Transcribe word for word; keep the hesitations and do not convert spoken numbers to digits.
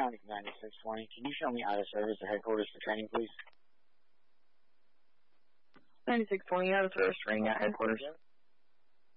County ninety-six twenty. Can you show me out of service or headquarters for training, please? ninety-six twenty, out of service, ring at headquarters.